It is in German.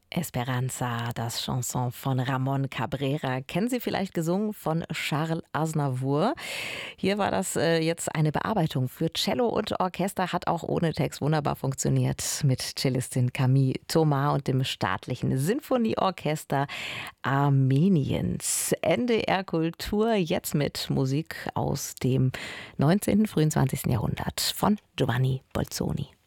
Esperanza, das Chanson von Ramon Cabrera. Kennen Sie vielleicht gesungen von Charles Aznavour? Hier war das jetzt eine Bearbeitung für Cello und Orchester, hat auch ohne Text wunderbar funktioniert mit Cellistin Camille Thomas und dem staatlichen Sinfonieorchester Armeniens. NDR Kultur jetzt mit Musik aus dem 19., frühen 20. Jahrhundert von Giovanni Bolzoni.